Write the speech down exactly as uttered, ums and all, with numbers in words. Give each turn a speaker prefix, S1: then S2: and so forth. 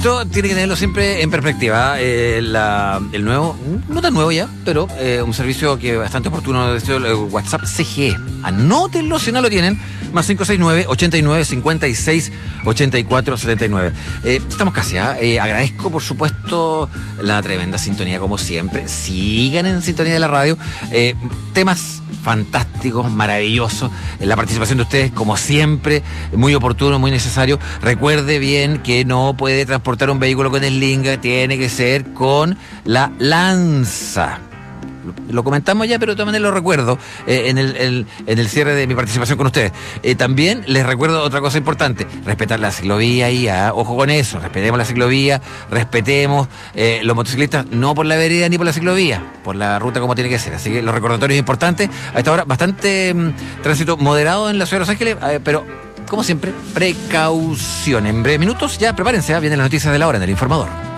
S1: esto tiene que tenerlo siempre en perspectiva. Eh, la, el nuevo, no tan nuevo ya, pero eh, un servicio que es bastante oportuno, es el WhatsApp C G E. Anótenlo si no lo tienen. Más cinco seis nueve, ochenta y nueve, cincuenta y seis, ochenta y cuatro, setenta y nueve. Eh, estamos casi, ¿ah? ¿eh? Agradezco, por supuesto, la tremenda sintonía, como siempre. Sigan en sintonía de la radio. Eh, temas fantásticos, maravillosos. La participación de ustedes, como siempre, muy oportuno, muy necesario. Recuerde bien que no puede transportar un vehículo con eslinga, tiene que ser con la lanza. Lo comentamos ya, pero de todas maneras lo recuerdo eh, en, el, el, en el cierre de mi participación con ustedes. Eh, también les recuerdo otra cosa importante: respetar la ciclovía y ah, ojo con eso, respetemos la ciclovía, respetemos eh, los motociclistas, no por la vereda ni por la ciclovía, por la ruta como tiene que ser. Así que los recordatorios importantes. A esta hora, bastante mmm, tránsito moderado en la ciudad de Los Ángeles, eh, pero como siempre, precaución. En breves minutos ya prepárense, ¿eh? Vienen las noticias de la hora en El Informador.